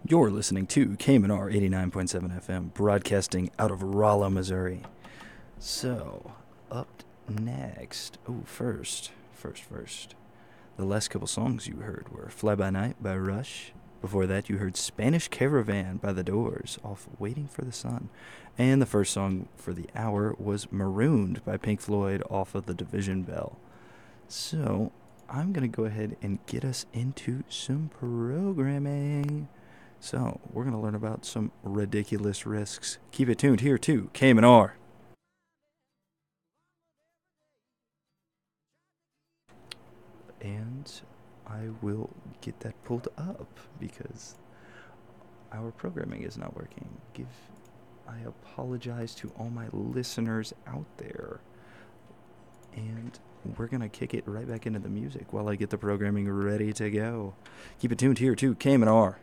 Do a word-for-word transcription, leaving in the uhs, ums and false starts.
You're listening to K M N R eighty-nine point seven F M, broadcasting out of Rolla, Missouri. So, up next, oh, first, first, first, the last couple songs you heard were Fly By Night by Rush. Before that, you heard Spanish Caravan by The Doors off Waiting for the Sun. And the first song for the hour was Marooned by Pink Floyd off of The Division Bell. So, I'm going to go ahead and get us into some programming. So, we're going to learn about some ridiculous risks. Keep it tuned here to K M N R. And I will get that pulled up because our programming is not working. Give I apologize to all my listeners out there. And we're going to kick it right back into the music while I get the programming ready to go. Keep it tuned here to K M N R.